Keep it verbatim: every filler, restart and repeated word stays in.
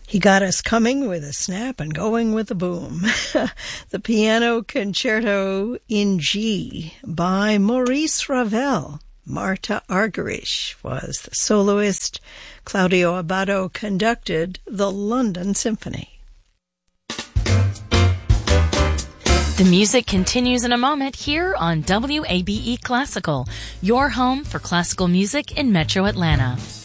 He got us coming with a snap and going with a boom. The Piano Concerto in G by Maurice Ravel. Marta Argerich was the soloist. Claudio Abbado conducted the London Symphony. The music continues in a moment here on W A B E Classical, your home for classical music in Metro Atlanta.